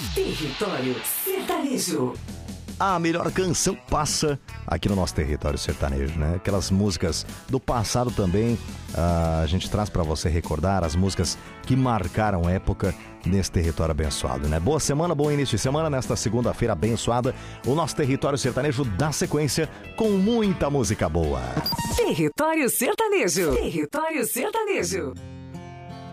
Território Sertanejo. A melhor canção passa aqui no nosso território sertanejo, né? Aquelas músicas do passado também, a gente traz pra você recordar as músicas que marcaram época nesse território abençoado, né? Boa semana, bom início de semana nesta segunda-feira abençoada. O nosso território sertanejo dá sequência com muita música boa. Território Sertanejo. Território Sertanejo.